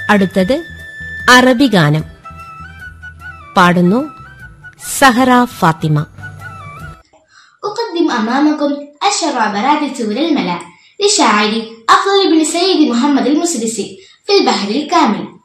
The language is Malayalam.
അടുത്തത് അറബി ഗാനം. പാടുന്നു സഹറ ഫാത്തിമ. أقدم أمامكم الشراب رادة الملا لشاعر أفضل بن سيد محمد المسدسي في البحر الكامل.